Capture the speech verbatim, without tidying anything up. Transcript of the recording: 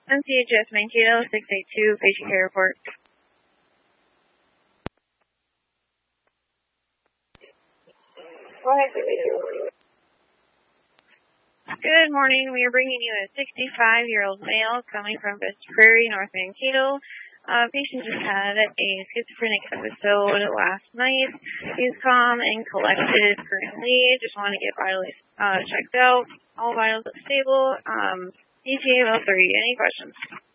N C H S Mankato, six eight two, patient care report. Go ahead, please. Good morning. We are bringing you a sixty-five-year-old male coming from West Prairie, North Mankato. Uh, patient just had a schizophrenic episode last night. He's calm and collected currently. Just want to get vitals uh, checked out. All vitals are stable. Um, E T A level three. Any questions?